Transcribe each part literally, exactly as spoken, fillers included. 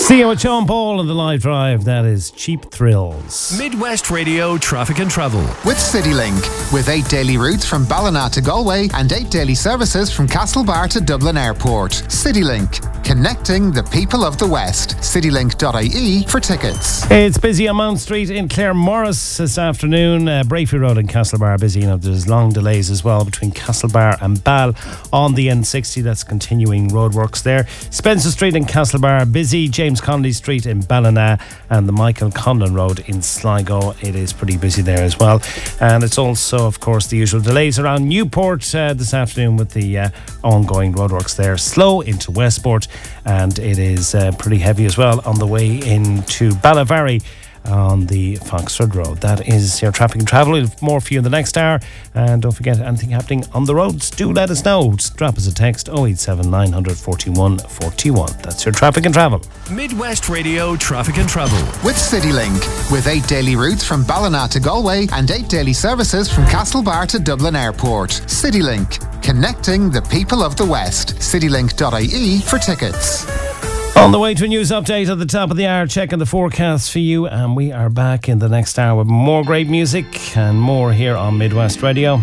See you with Sean Paul on the live drive. That is Cheap Thrills. Midwest Radio Traffic and Travel. With CityLink. With eight daily routes from Ballina to Galway and eight daily services from Castlebar to Dublin Airport. CityLink. Connecting the people of the West. citylink dot I E for tickets. It's busy on Mount Street in Claremorris this afternoon. Uh, Brayford Road and Castlebar are busy. You know, there's long delays as well between Castlebar and Ball on the N sixty. That's continuing roadworks there. Spencer Street in Castlebar are busy. James Connolly Street in Ballina and the Michael Condon Road in Sligo. It is pretty busy there as well. And it's also, of course, the usual delays around Newport uh, this afternoon with the uh, ongoing roadworks there. Slow into Westport, and it is uh, pretty heavy as well on the way into Ballavary on the Foxford Road. That is your traffic and travel. We'll have more for you in the next hour. And don't forget, anything happening on the roads, do let us know. Just drop us a text oh eight seven nine forty-one forty-one. That's your traffic and travel. Midwest Radio Traffic and Travel. With CityLink. With eight daily routes from Ballina to Galway and eight daily services from Castlebar to Dublin Airport. CityLink. Connecting the people of the West. citylink dot I E for tickets. On the way to a news update at the top of the hour, checking the forecast for you, and we are back in the next hour with more great music and more here on Midwest Radio.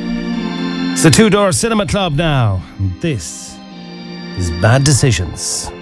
It's the Two Door Cinema Club now. This is Bad Decisions.